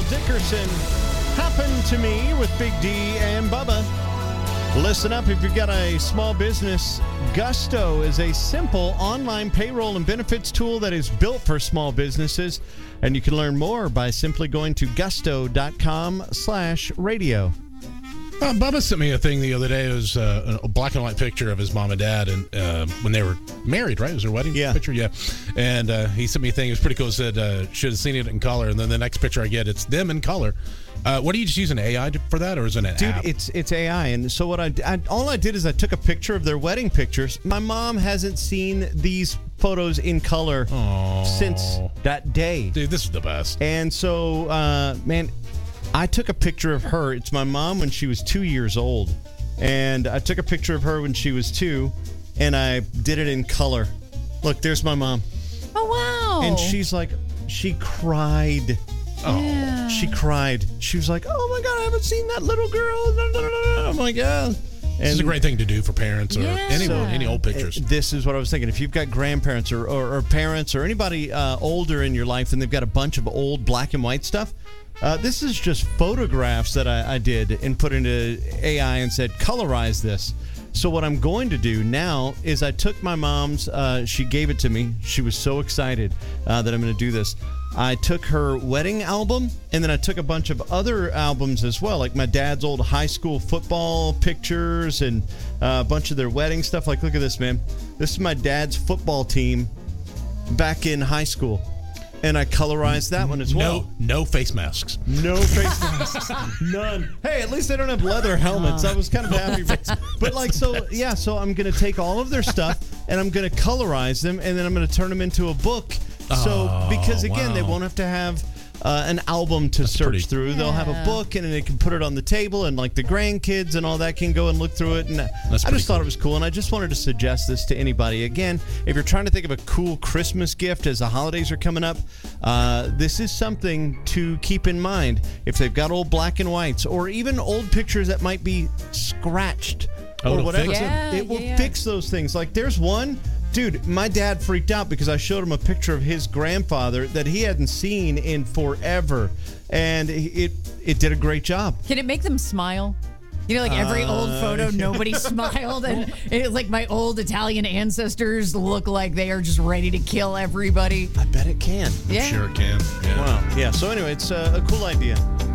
Dickerson. Happened to Me with Big D and Bubba. Listen up, if you've got a small business, Gusto is a simple online payroll and benefits tool that is built for small businesses. And you can learn more by simply going to gusto.com/radio. Bubba sent me a thing the other day. It was a black and white picture of his mom and dad and when they were married, right? It was their wedding picture? Yeah. And he sent me a thing. It was pretty cool. It said, should have seen it in color. And then the next picture I get, it's them in color. What do you just use an AI for that, or is it an app? Dude, it's AI. And so what all I did is I took a picture of their wedding pictures. My mom hasn't seen these photos in color since that day. Dude, this is the best. And so, man, I took a picture of her. It's my mom when she was 2 years old. And I took a picture of her when she was 2, and I did it in color. Look, there's my mom. Oh, wow. And she's like, she cried. Oh, yeah. She cried. She was like, oh, my God, I haven't seen that little girl. I'm like, yeah. This is a great thing to do for parents or anyone, any old pictures. This is what I was thinking. If you've got grandparents or parents or anybody older in your life and they've got a bunch of old black and white stuff, this is just photographs that I did and put into AI and said, colorize this. So what I'm going to do now is I took my mom's, she gave it to me. She was so excited that I'm going to do this. I took her wedding album, and then I took a bunch of other albums as well, like my dad's old high school football pictures and a bunch of their wedding stuff. Like, look at this, man. This is my dad's football team back in high school. And I colorized that one as well. No face masks. No face masks. None. Hey, at least they don't have leather helmets. I was kind of happy. But like, so I'm going to take all of their stuff and I'm going to colorize them and then I'm going to turn them into a book. Because again, they won't have to have an album to search through. They'll have a book and they can put it on the table and like the grandkids and all that can go and look through it. And I just thought it was cool. And I just wanted to suggest this to anybody. Again, if you're trying to think of a cool Christmas gift as the holidays are coming up, this is something to keep in mind. If they've got old black and whites or even old pictures that might be scratched or whatever, it will fix those things. Like there's one. Dude, my dad freaked out because I showed him a picture of his grandfather that he hadn't seen in forever, and it did a great job. Can it make them smile? You know, like every old photo, nobody smiled, and it's like my old Italian ancestors look like they are just ready to kill everybody. I bet it can. Yeah. I'm sure it can. Yeah. Wow. Yeah, so anyway, it's a cool idea.